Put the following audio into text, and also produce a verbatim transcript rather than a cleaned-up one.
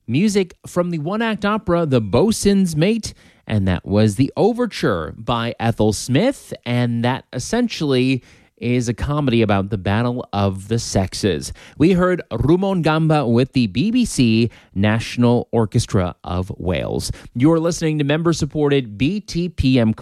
music from the one-act opera The Boatswain's Mate, and that was the Overture by Ethel Smith, and that essentially is a comedy about the battle of the sexes. We heard Rumongamba with the B B C National Orchestra of Wales. You're listening to member-supported B T P M